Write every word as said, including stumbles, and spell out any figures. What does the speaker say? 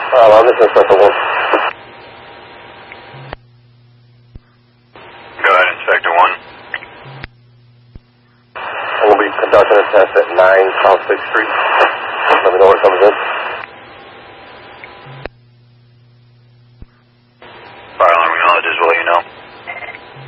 Uh, I'm just Inspector one. Go ahead, Inspector one. I'm going to be conducting a test at nine South sixth Street. Let me know what comes in. Fire alarm acknowledges, will you know?